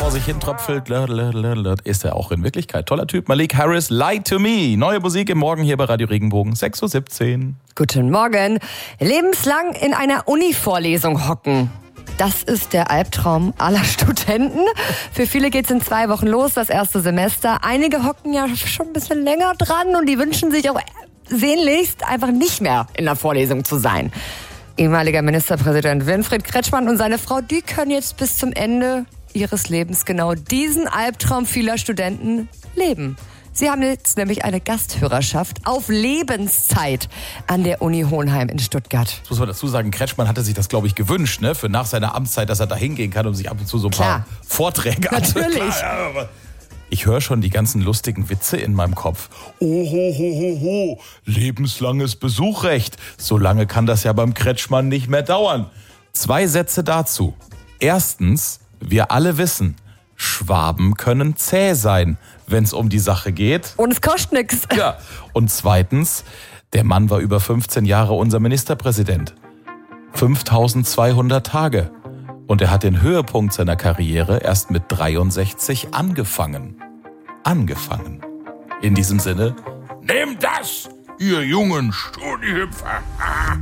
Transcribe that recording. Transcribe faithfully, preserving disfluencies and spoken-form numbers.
vor sich hin tröpfelt, ist er auch in Wirklichkeit. Toller Typ. Malik Harris, Lie to Me. Neue Musik im Morgen hier bei Radio Regenbogen, sechs Uhr siebzehn. Guten Morgen. Lebenslang in einer Uni-Vorlesung hocken. Das ist der Albtraum aller Studenten. Für viele geht's in zwei Wochen los, das erste Semester. Einige hocken ja schon ein bisschen länger dran und die wünschen sich auch sehnlichst einfach nicht mehr in der Vorlesung zu sein. Ehemaliger Ministerpräsident Winfried Kretschmann und seine Frau, die können jetzt bis zum Ende ihres Lebens genau diesen Albtraum vieler Studenten leben. Sie haben jetzt nämlich eine Gasthörerschaft auf Lebenszeit an der Uni Hohenheim in Stuttgart. Das muss man dazu sagen, Kretschmann hatte sich das, glaube ich, gewünscht, ne? Für nach seiner Amtszeit, dass er da hingehen kann und sich ab und zu so ein Klar. paar Vorträge Natürlich. anhört. Ich höre schon die ganzen lustigen Witze in meinem Kopf. Oh, ho, ho, ho, ho, lebenslanges Besuchrecht. So lange kann das ja beim Kretschmann nicht mehr dauern. Zwei Sätze dazu. Erstens, wir alle wissen, Schwaben können zäh sein, wenn es um die Sache geht. Und es kostet nichts. Ja. Und zweitens, der Mann war über fünfzehn Jahre unser Ministerpräsident. fünftausendzweihundert Tage. Und er hat den Höhepunkt seiner Karriere erst mit dreiundsechzig angefangen. Angefangen. In diesem Sinne, nehmt das, ihr jungen Studihüpfer.